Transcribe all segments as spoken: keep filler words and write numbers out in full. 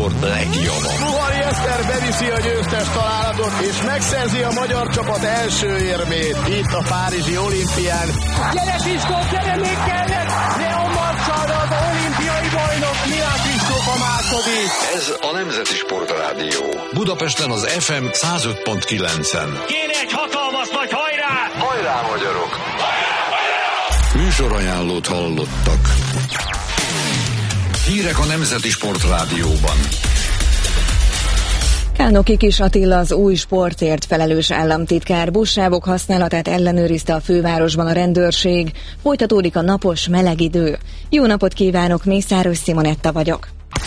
sport legjobb. Ruhari Eszter beviszi a győztes találatot, és megszerzi a magyar csapat első érmét itt a párizsi olimpián. Gyere Kristóf, gyere még kellett! Leon Marcsalra az olimpiai bajnok, Milán Kristóf a második. Ez a Nemzeti Sportrádió. Budapesten az ef em száz öt pont kilencen. Kéne egy hatalmas nagy hajrá! Hajrá, magyarok! Hajrá, hajrá! Műsorajánlót hallottak. Hírek a Nemzeti Sportrádióban. Kálnoki Kis Attila, az új sportért felelős államtitkár, buszsávok használatát ellenőrizte a fővárosban a rendőrség. Folytatódik a napos, meleg idő. Jó napot kívánok, Mészáros Simonetta vagyok.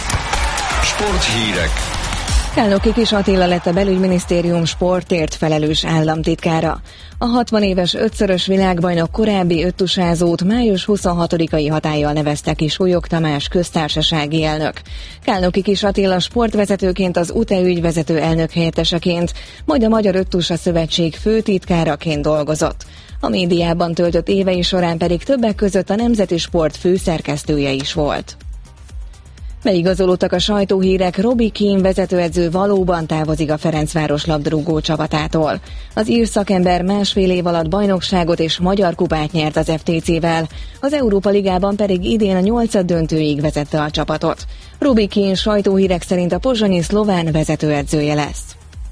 Sporthírek. Kálnoki Kis Attila lett a belügyminisztérium sportért felelős államtitkára. A hatvan éves ötszörös világbajnok korábbi öttusázót május huszonhatodikai hatállyal nevezte ki Súlyog Tamás köztársasági elnök. Kálnoki Kis Attila sportvezetőként, az u té e ügyvezető elnök helyetteseként, majd a Magyar Öttusa Szövetség főtitkáraként dolgozott. A médiában töltött évei során pedig többek között a Nemzeti Sport főszerkesztője is volt. Beigazolódtak a sajtóhírek, Robbie Keane vezetőedző valóban távozik a Ferencváros labdarúgó csapatától. Az ír szakember másfél év alatt bajnokságot és magyar kupát nyert az ef té cével, az Európa Ligában pedig idén a nyolcad döntőig vezette a csapatot. Robbie Keane sajtóhírek szerint a pozsonyi szlován vezetőedzője lesz.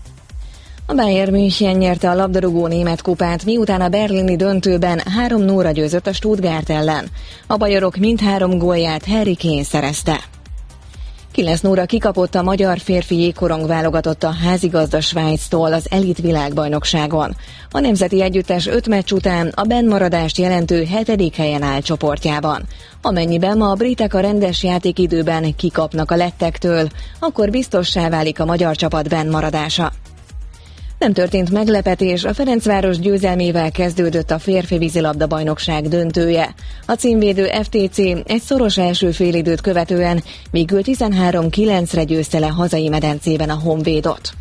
A Bayern München nyerte a labdarúgó német kupát, miután a berlini döntőben három nullra győzött a Stuttgart ellen. A bajorok mindhárom gólját Harry Kane szerezte. kilenc nullra kikapott a magyar férfi jégkorong válogatott a házigazda Svájctól az elit világbajnokságon. A nemzeti együttes öt meccs után a bennmaradást jelentő hetedik helyen áll csoportjában. Amennyiben ma a britek a rendes játékidőben kikapnak a lettektől, akkor biztossá válik a magyar csapat bennmaradása. Nem történt meglepetés, a Ferencváros győzelmével kezdődött a férfi vízilabda-bajnokság döntője. A címvédő ef té cé egy szoros első félidőt követően végül tizenhárom kilencre győzte le hazai medencében a Honvédot.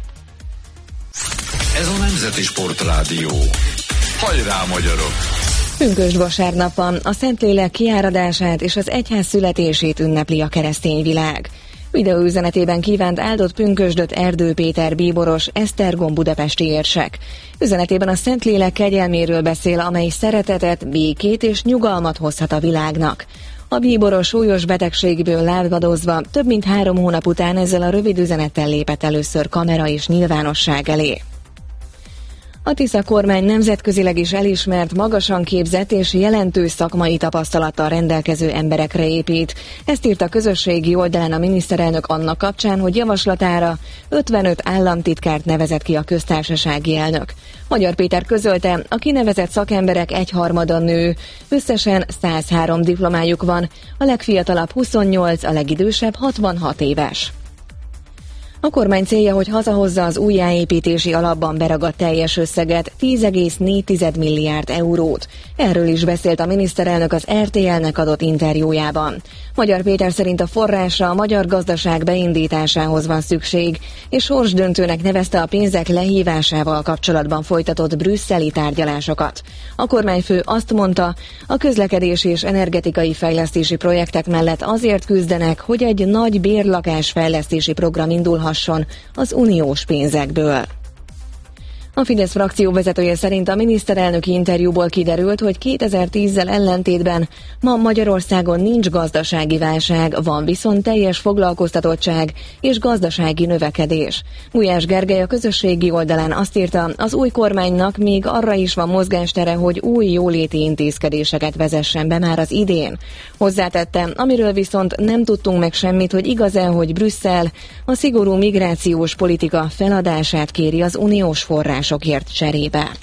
Ez a Nemzeti Sportrádió. Hajrá, magyarok! Pünkösd vasárnap van, a Szentlélek kiáradását és az egyház születését ünnepli a keresztény világ. Videóüzenetében kívánt áldott pünkösdöt Erdő Péter bíboros, Esztergom budapesti érsek. Üzenetében a Szentlélek kegyelméről beszél, amely szeretetet, békét és nyugalmat hozhat a világnak. A bíboros súlyos betegségből lábadozva több mint három hónap után ezzel a rövid üzenettel lépett először kamera és nyilvánosság elé. A Tisza kormány nemzetközileg is elismert, magasan képzett és jelentős szakmai tapasztalattal rendelkező emberekre épít. Ezt írt a közösségi oldalán a miniszterelnök annak kapcsán, hogy javaslatára ötvenöt államtitkárt nevezett ki a köztársasági elnök. Magyar Péter közölte, a kinevezett szakemberek egyharmada nő, összesen száz három diplomájuk van, a legfiatalabb huszonnyolc, a legidősebb hatvanhat éves. A kormány célja, hogy hazahozza az újjáépítési alapban beragadt teljes összeget, tíz egész négy milliárd eurót. Erről is beszélt a miniszterelnök az er té el-nek adott interjújában. Magyar Péter szerint a forrásra a magyar gazdaság beindításához van szükség, és sorsdöntőnek nevezte a pénzek lehívásával kapcsolatban folytatott brüsszeli tárgyalásokat. A kormányfő azt mondta, a közlekedési és energetikai fejlesztési projektek mellett azért küzdenek, hogy egy nagy bérlakásfejlesztési program indulhasson az uniós pénzekből. A Fidesz frakció vezetője szerint a miniszterelnöki interjúból kiderült, hogy kétezer-tízzel ellentétben ma Magyarországon nincs gazdasági válság, van viszont teljes foglalkoztatottság és gazdasági növekedés. Gulyás Gergely a közösségi oldalán azt írta, az új kormánynak még arra is van mozgástere, hogy új jóléti intézkedéseket vezessen be már az idén. Hozzátette, amiről viszont nem tudtunk meg semmit, hogy igaz-e, hogy Brüsszel a szigorú migrációs politika feladását kéri az uniós forrásokért cserébe.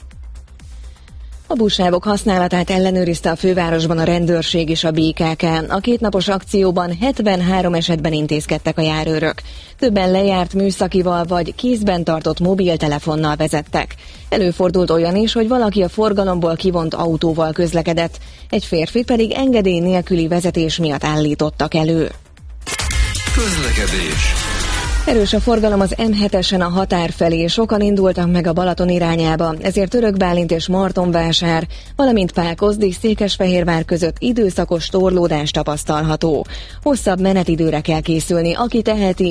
A buszsávok használatát ellenőrizte a fővárosban a rendőrség és a bé ká ká. A kétnapos akcióban hetvenhárom esetben intézkedtek a járőrök. Többen lejárt műszakival vagy kézben tartott mobiltelefonnal vezettek. Előfordult olyan is, hogy valaki a forgalomból kivont autóval közlekedett, egy férfi pedig engedély nélküli vezetés miatt állítottak elő. Közlekedés. Erős a forgalom az em hetesen a határ felé, sokan indultak meg a Balaton irányába, ezért Török Bálint és Martonvásár, valamint Pákozd és Székesfehérvár között időszakos torlódás tapasztalható. Hosszabb menetidőre kell készülni, aki teheti,